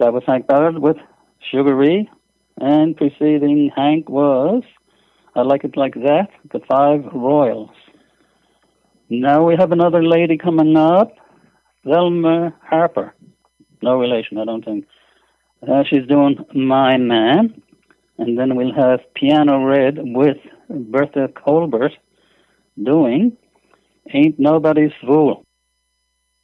That was Hank Ballard with Sugaree. And preceding Hank was I Like It Like That, the Five Royals. Now we have another lady coming up, Velma Harper. No relation, I don't think. She's doing My Man. And then we'll have Piano Red with Bertha Colbert doing Ain't Nobody's Fool.